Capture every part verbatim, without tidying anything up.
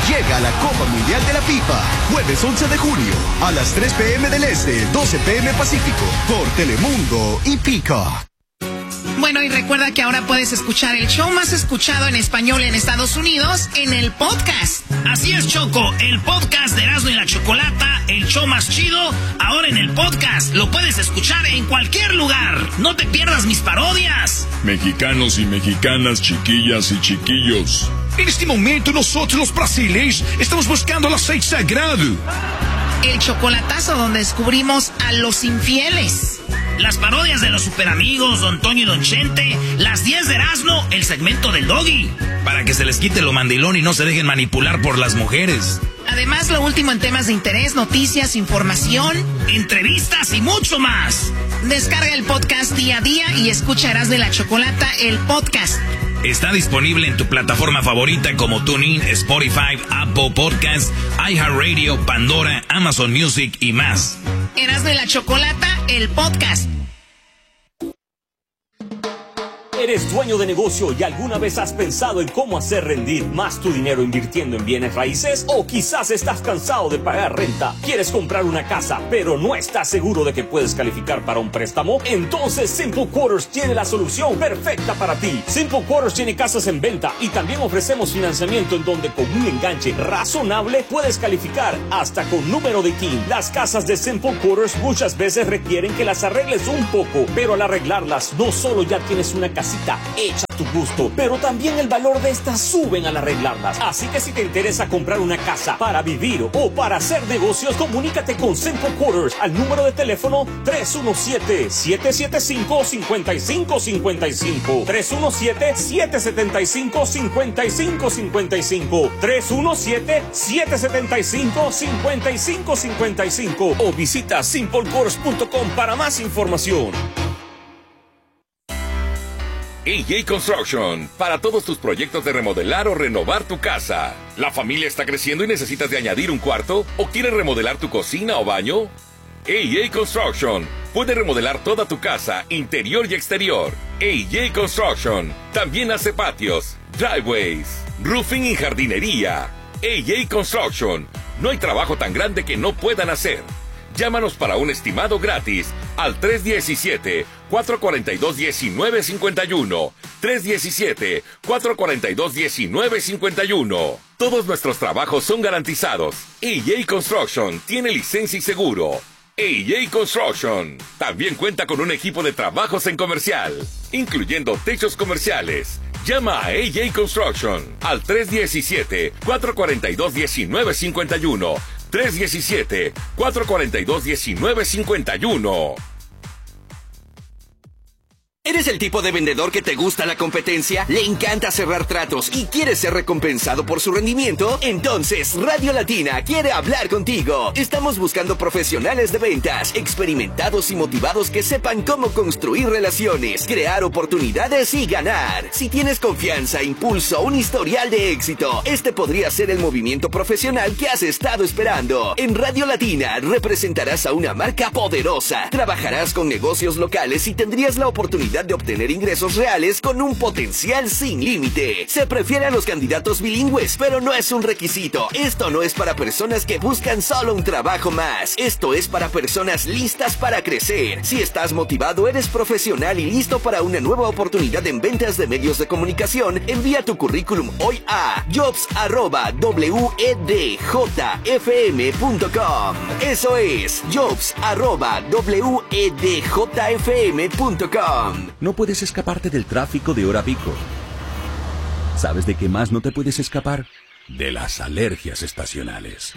Llega la Copa Mundial de la FIFA, jueves once de junio, a las tres pe eme del Este, doce pe eme Pacífico, por Telemundo y Peacock. Bueno, y recuerda que ahora puedes escuchar el show más escuchado en español en Estados Unidos en el podcast. Así es, Choco, el podcast de Erasmo y la Chocolata, el show más chido, ahora en el podcast. Lo puedes escuchar en cualquier lugar. No te pierdas mis parodias. Mexicanos y mexicanas, chiquillas y chiquillos. En este momento nosotros los brasileños estamos buscando el aceite sagrado. El chocolatazo donde descubrimos a los infieles. Las parodias de los superamigos, Don Toño y Don Chente. Las diez de Erasmo, el segmento del Doggy. Para que se les quite lo mandilón y no se dejen manipular por las mujeres. Además, lo último en temas de interés, noticias, información, entrevistas y mucho más. Descarga el podcast día a día y escucha Erasmo y la Chocolata, el podcast. Está disponible en tu plataforma favorita como TuneIn, Spotify, Apple Podcasts, iHeartRadio, Pandora, Amazon Music y más. Erasmo y la Chocolata, el podcast. ¿Eres dueño de negocio y alguna vez has pensado en cómo hacer rendir más tu dinero invirtiendo en bienes raíces? ¿O quizás estás cansado de pagar renta? ¿Quieres comprar una casa, pero no estás seguro de que puedes calificar para un préstamo? Entonces Simple Quarters tiene la solución perfecta para ti. Simple Quarters tiene casas en venta y también ofrecemos financiamiento en donde con un enganche razonable puedes calificar hasta con número de T I N. Las casas de Simple Quarters muchas veces requieren que las arregles un poco, pero al arreglarlas no solo ya tienes una casa hecha a tu gusto, pero también el valor de estas suben al arreglarlas. Así que si te interesa comprar una casa para vivir o para hacer negocios, comunícate con Simple Quarters al número de teléfono tres uno siete, siete siete cinco, cinco cinco cinco cinco, tres uno siete, siete siete cinco, cinco cinco cinco cinco, tres uno siete, siete siete cinco, cinco cinco cinco cinco o visita simple quarters punto com para más información. A J Construction, para todos tus proyectos de remodelar o renovar tu casa. ¿La familia está creciendo y necesitas de añadir un cuarto? ¿O quieres remodelar tu cocina o baño? A J Construction puede remodelar toda tu casa, interior y exterior. A J Construction también hace patios, driveways, roofing y jardinería. A J Construction, no hay trabajo tan grande que no puedan hacer. Llámanos para un estimado gratis al tres uno siete, cuatro cuatro dos, uno nueve cinco uno. tres uno siete, cuatro cuatro dos, uno nueve cinco uno. Todos nuestros trabajos son garantizados. A J Construction tiene licencia y seguro. A J Construction también cuenta con un equipo de trabajos en comercial, incluyendo techos comerciales. Llama a A J Construction al tres uno siete, cuatro cuatro dos, uno nueve cinco uno. tres uno siete, cuatro cuatro dos, uno nueve cinco uno. ¿Eres el tipo de vendedor que te gusta la competencia? ¿Le encanta cerrar tratos y quieres ser recompensado por su rendimiento? Entonces, Radio Latina quiere hablar contigo. Estamos buscando profesionales de ventas, experimentados y motivados que sepan cómo construir relaciones, crear oportunidades y ganar. Si tienes confianza, impulso, un historial de éxito, este podría ser el movimiento profesional que has estado esperando. En Radio Latina representarás a una marca poderosa, trabajarás con negocios locales y tendrías la oportunidad de obtener ingresos reales con un potencial sin límite. Se prefiere a los candidatos bilingües, pero no es un requisito. Esto no es para personas que buscan solo un trabajo más. Esto es para personas listas para crecer. Si estás motivado, eres profesional y listo para una nueva oportunidad en ventas de medios de comunicación, envía tu currículum hoy a jobs arroba wedjfm punto com. Eso es jobs arroba wedjfm punto com. No puedes escaparte del tráfico de hora pico. ¿Sabes de qué más no te puedes escapar? De las alergias estacionales.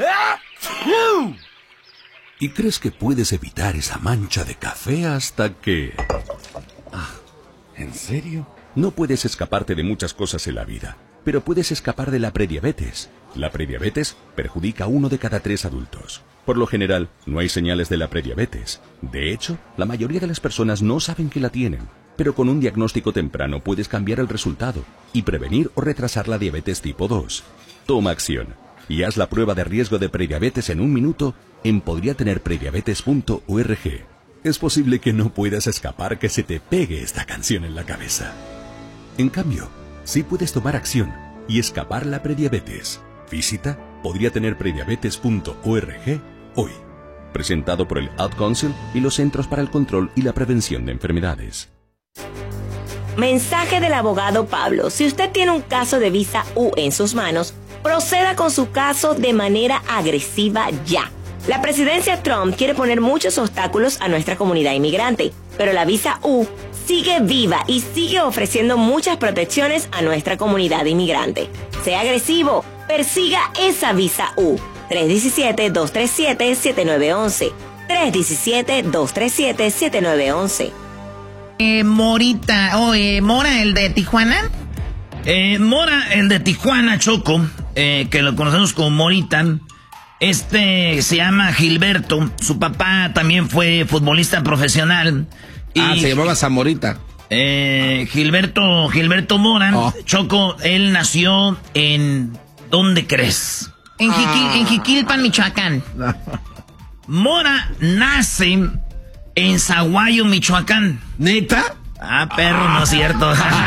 Y crees que puedes evitar esa mancha de café hasta que... Ah, ¿en serio? No puedes escaparte de muchas cosas en la vida, pero puedes escapar de la prediabetes. La prediabetes perjudica a uno de cada tres adultos. Por lo general, no hay señales de la prediabetes. De hecho, la mayoría de las personas no saben que la tienen. Pero con un diagnóstico temprano puedes cambiar el resultado y prevenir o retrasar la diabetes tipo dos. Toma acción y haz la prueba de riesgo de prediabetes en un minuto en podría tener prediabetes punto org. Es posible que no puedas escapar que se te pegue esta canción en la cabeza. En cambio, sí puedes tomar acción y escapar la prediabetes. Visita podría tener prediabetes punto org hoy. Presentado por el Ad Council y los Centros para el Control y la Prevención de Enfermedades. Mensaje del abogado Pablo. Si usted tiene un caso de visa U en sus manos, proceda con su caso de manera agresiva ya. La presidencia Trump quiere poner muchos obstáculos a nuestra comunidad inmigrante, pero la visa U sigue viva y sigue ofreciendo muchas protecciones a nuestra comunidad inmigrante. Sea agresivo, persiga esa visa U. tres uno siete, dos tres siete, siete nueve uno uno. tres uno siete, dos tres siete, siete nueve uno uno. Eh, Morita, o oh, eh, Mora, el de Tijuana. Eh, Mora, el de Tijuana, Choco, eh, que lo conocemos como Morita. Este se llama Gilberto. Su papá también fue futbolista profesional. Y, ah, se llamaba Zamorita. Eh, Gilberto, Gilberto Mora, oh. Choco, él nació en... ¿Dónde crees? En, Jiquil, ah. en Jiquilpan, Michoacán. Mora nace en Zaguayo, Michoacán. ¿Neta? Ah, perro, ah. no es cierto.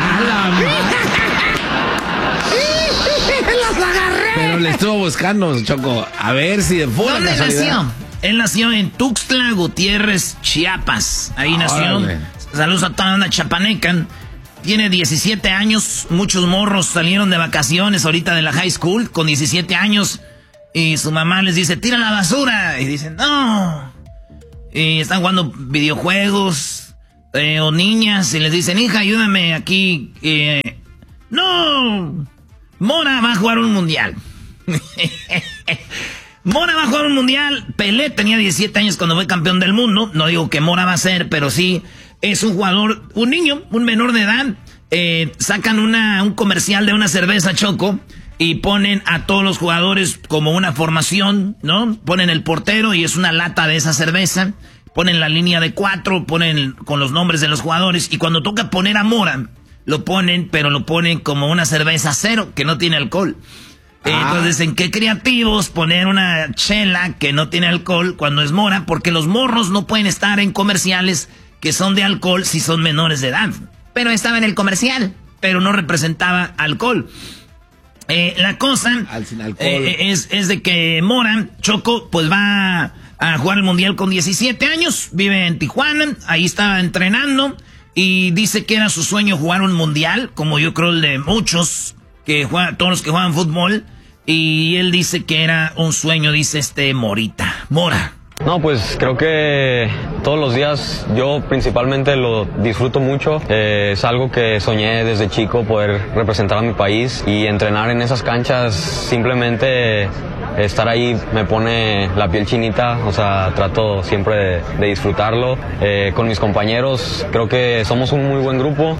¡Los agarré! Pero le estuvo buscando, Choco. A ver si de fuera ¿Dónde nació? Él nació en Tuxtla Gutiérrez, Chiapas. Ahí ah, nació. Órale. Saludos a toda una chapaneca. Tiene diecisiete años. Muchos morros salieron de vacaciones ahorita de la high school con diecisiete años. Y su mamá les dice, tira la basura. Y dicen, no. Y están jugando videojuegos. Eh, o niñas. Y les dicen, hija, ayúdame aquí. Eh, no. Mora va a jugar un mundial. Mora va a jugar un mundial. Pelé tenía diecisiete años cuando fue campeón del mundo. No digo que Mora va a ser, pero sí es un jugador, un niño, un menor de edad. Eh, sacan una, un comercial de una cerveza, Choco, y ponen a todos los jugadores como una formación, ¿no? Ponen el portero y es una lata de esa cerveza. Ponen la línea de cuatro, ponen con los nombres de los jugadores. Y cuando toca poner a Mora, lo ponen, pero lo ponen como una cerveza cero, que no tiene alcohol. Ah. Entonces, ¿en qué creativos poner una chela que no tiene alcohol cuando es Mora? Porque los morros no pueden estar en comerciales que son de alcohol si son menores de edad. Pero estaba en el comercial. Pero no representaba alcohol. Eh, la cosa Al sin alcohol. Eh, es, es de que Mora, Choco, pues va a jugar el mundial con diecisiete años. Vive en Tijuana, ahí estaba entrenando. Y dice que era su sueño jugar un mundial, como yo creo el de muchos, que juegan, todos los que juegan fútbol. Y él dice que era un sueño, dice este Morita. Mora. No, pues creo que todos los días yo principalmente lo disfruto mucho. Eh, es algo que soñé desde chico, poder representar a mi país y entrenar en esas canchas. Simplemente estar ahí me pone la piel chinita, o sea, trato siempre de, de disfrutarlo. Eh, con mis compañeros creo que somos un muy buen grupo.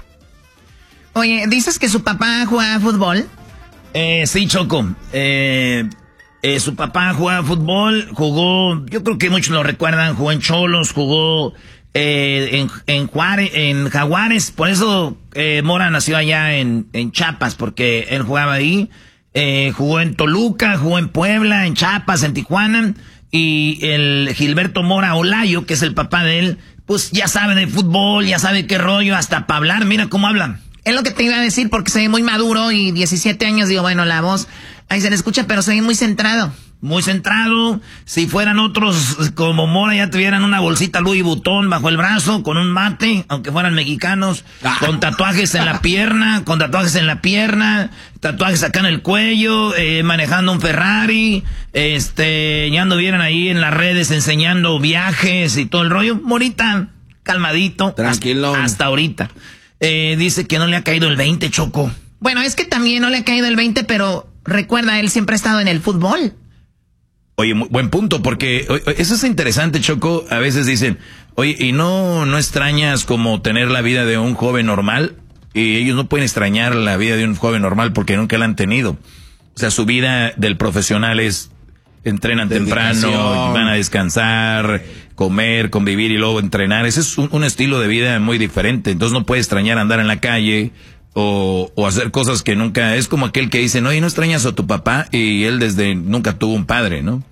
Oye, ¿dices que su papá juega fútbol? Eh, sí, Choco. Eh... Eh, su papá jugaba fútbol, jugó, yo creo que muchos lo recuerdan, jugó en Cholos, jugó eh, en, en, Juárez, en Jaguares, por eso eh, Mora nació allá en, en Chiapas, porque él jugaba ahí, eh, jugó en Toluca, jugó en Puebla, en Chiapas, en Tijuana, y el Gilberto Mora Olayo, que es el papá de él, pues ya sabe de fútbol, ya sabe qué rollo, hasta para hablar, mira cómo hablan. Es lo que te iba a decir, porque se ve muy maduro y diecisiete años, digo, bueno, la voz ahí se le escucha, pero se ve muy centrado. Muy centrado. Si fueran otros como Mora, ya tuvieran una bolsita Louis Vuitton bajo el brazo, con un mate, aunque fueran mexicanos, ah. con tatuajes en la pierna, con tatuajes en la pierna, tatuajes acá en el cuello, eh, manejando un Ferrari, este, ya anduvieran ahí en las redes enseñando viajes y todo el rollo. Morita, calmadito. Tranquilo. Hasta, hasta ahorita. Eh, dice que no le ha caído el veinte, Choco. Bueno, es que también no le ha caído el veinte, pero recuerda, él siempre ha estado en el fútbol. Oye, muy, buen punto, porque eso es interesante, Choco. A veces dicen, oye, ¿y no, no extrañas como tener la vida de un joven normal? Y ellos no pueden extrañar la vida de un joven normal porque nunca la han tenido. O sea, su vida del profesional es, entrenan temprano, van a descansar, comer, convivir y luego entrenar. Ese es un, un estilo de vida muy diferente. Entonces no puede extrañar andar en la calle o, o hacer cosas que nunca... Es como aquel que dice, no, y no extrañas a tu papá, y él desde nunca tuvo un padre, ¿no?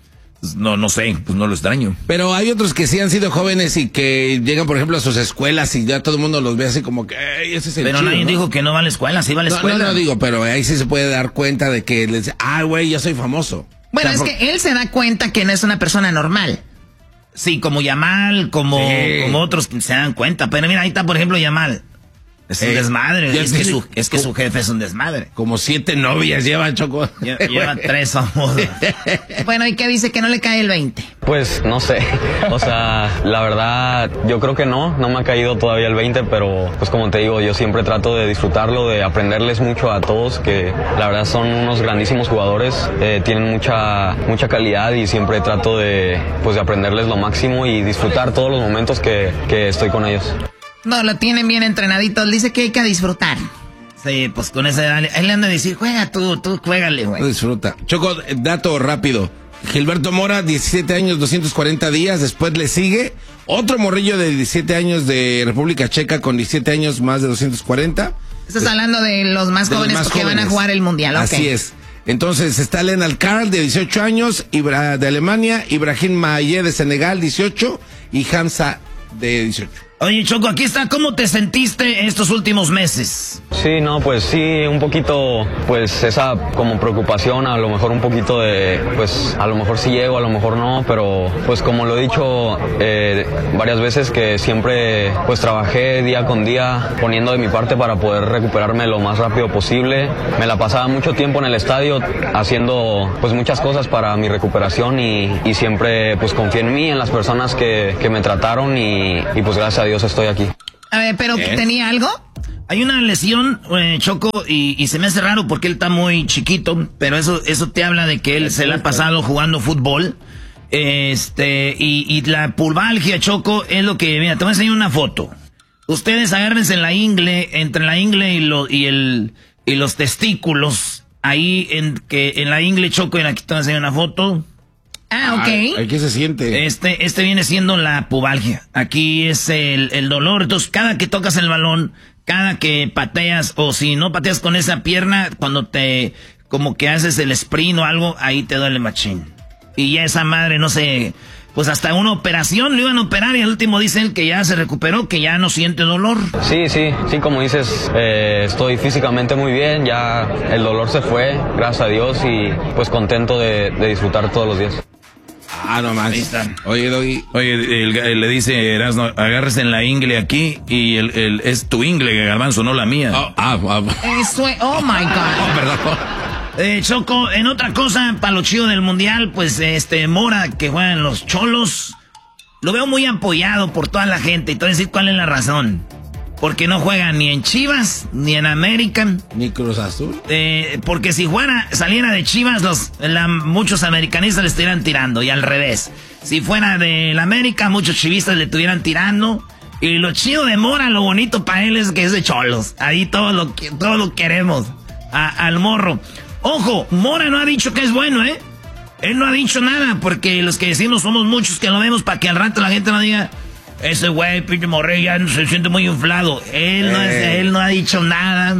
no, no sé, pues no lo extraño. Pero hay otros que sí han sido jóvenes y que llegan, por ejemplo, a sus escuelas y ya todo el mundo los ve así como que, ey, ese es el Pero chido, nadie ¿no? dijo que no va a la escuela, sí va a la no, escuela. No, no digo, pero ahí sí se puede dar cuenta de que les dice, ah, güey, yo soy famoso. Bueno, o sea, es por... que él se da cuenta que no es una persona normal. Sí, como Yamal, como, sí. como otros que se dan cuenta. Pero mira, ahí está, por ejemplo, Yamal. Es un eh, desmadre. Es que, tiene... su, es que su jefe es un desmadre. Como siete novias lleva, Choco. Lleva, lleva tres famosos. Bueno, ¿y qué dice? Que no le cae el veinte. Pues no sé, o sea, la verdad yo creo que no, no me ha caído todavía el veinte, pero pues como te digo, yo siempre trato de disfrutarlo, de aprenderles mucho a todos, que la verdad son unos grandísimos jugadores, eh, tienen mucha mucha calidad y siempre trato de pues de aprenderles lo máximo y disfrutar todos los momentos que, que estoy con ellos. No, lo tienen bien entrenadito, dice que hay que disfrutar. Sí, pues con esa edad, él le anda a decir, juega tú, tú juégale, güey. Disfruta. Choco, dato rápido. Gilberto Mora, diecisiete años, doscientos cuarenta días. Después le sigue otro morrillo de diecisiete años de República Checa con diecisiete años más de doscientos cuarenta. Estás hablando de los más de jóvenes los más que jóvenes. van a jugar el Mundial, Así okay. es. Entonces está Lennart Karl de dieciocho años, Ibra de Alemania, Ibrahim Maye de Senegal, dieciocho, y Hamza de dieciocho. Oye, Choco, aquí está. ¿Cómo te sentiste estos últimos meses? Sí, no, pues sí, un poquito, pues esa como preocupación, a lo mejor un poquito de, pues a lo mejor sí llego, a lo mejor no, pero pues como lo he dicho eh, varias veces, que siempre pues trabajé día con día poniendo de mi parte para poder recuperarme lo más rápido posible. Me la pasaba mucho tiempo en el estadio haciendo pues muchas cosas para mi recuperación y, y siempre pues confié en mí, en las personas que, que me trataron y, y pues gracias a Dios estoy aquí. A ver, ¿pero ¿Eh? tenía algo? Hay una lesión, eh, Choco, y, y se me hace raro porque él está muy chiquito, pero eso eso te habla de que él se le ha pasado jugando fútbol. Este, y, y la pulvalgia, Choco, es lo que, mira, te voy a enseñar una foto. Ustedes agárrense en la ingle, entre la ingle y, lo, y, el, y los testículos, ahí en, que, en la ingle, Choco, y aquí te voy a enseñar una foto. Ah, ok. Ay, ay, ¿qué se siente? Este, este viene siendo la pubalgia. Aquí es el, el dolor. Entonces, cada que tocas el balón, cada que pateas, o si no pateas con esa pierna, cuando te, como que haces el sprint o algo, ahí te duele machín. Y ya esa madre, no sé, pues hasta una operación lo iban a operar y al último dicen que ya se recuperó, que ya no siente dolor. Sí, sí, sí, como dices, eh, estoy físicamente muy bien, ya el dolor se fue, gracias a Dios, y pues contento de, de disfrutar todos los días. Ah, no más. Oye, Doggy. Oye, el, el, le dice Erasmo, agárrese en la ingle aquí y el, el, es tu ingle, Garbanzo, no la mía. Oh, ah, ah. Eso es, oh my God. Oh, perdón. Eh, Choco, en otra cosa, para lo chido del Mundial, pues este Mora, que juega en los Cholos, lo veo muy apoyado por toda la gente. Y te voy a decir cuál es la razón. Porque no juega ni en Chivas, ni en American. Ni Cruz Azul. Eh, porque si fuera, saliera de Chivas, los, la, muchos americanistas le estuvieran tirando, y al revés. Si fuera del América, muchos chivistas le estuvieran tirando. Y lo chido de Mora, lo bonito para él es que es de Cholos. Ahí todo lo, todo lo queremos. A, al morro. Ojo, Mora no ha dicho que es bueno, ¿eh? Él no ha dicho nada, porque los que decimos somos muchos que lo vemos para que al rato la gente no diga... Ese güey, pinche Morrey, ya se siente muy inflado. Él no, es, él no ha dicho nada.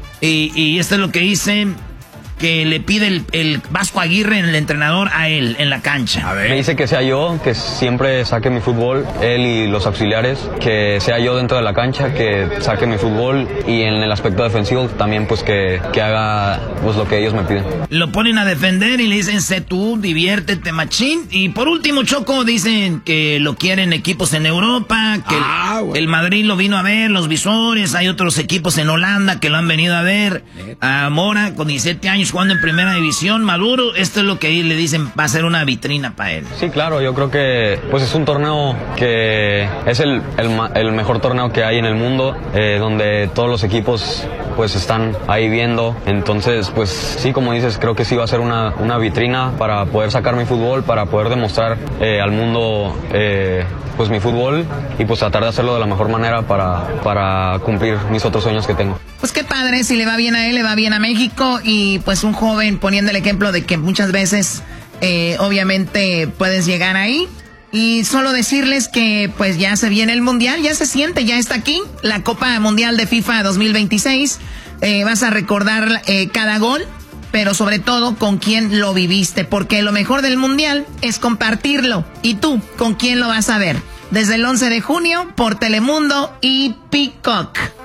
Y, y esto es lo que dice, que le pide el, el Vasco Aguirre, el entrenador, a él en la cancha. A ver. Me dice que sea yo, que siempre saque mi fútbol, él y los auxiliares, que sea yo dentro de la cancha, que saque mi fútbol, y en el aspecto defensivo también pues que, que haga pues lo que ellos me piden. Lo ponen a defender y le dicen, sé tú, diviértete, machín. Y por último, Choco, dicen que lo quieren equipos en Europa, que ah, el, bueno. el Madrid lo vino a ver, los visores, hay otros equipos en Holanda que lo han venido a ver. A Mora, con diecisiete años, jugando en primera división, Maduro, esto es lo que ahí le dicen, va a ser una vitrina para él. Sí, claro, yo creo que pues es un torneo que es el, el, el mejor torneo que hay en el mundo, eh, donde todos los equipos pues están ahí viendo. Entonces, pues sí, como dices, creo que sí va a ser una, una vitrina para poder sacar mi fútbol, para poder demostrar eh, al mundo eh, pues mi fútbol, y pues tratar de hacerlo de la mejor manera para, para cumplir mis otros sueños que tengo. Pues qué padre, si le va bien a él, le va bien a México, y pues un joven poniendo el ejemplo de que muchas veces eh, obviamente puedes llegar ahí. Y solo decirles que pues ya se viene el Mundial, ya se siente, ya está aquí, la Copa Mundial de FIFA dos mil veintiséis. Eh, vas a recordar eh, cada gol, pero sobre todo con quién lo viviste, porque lo mejor del mundial es compartirlo. ¿Y tú, con quién lo vas a ver? Desde el once de junio por Telemundo y Peacock.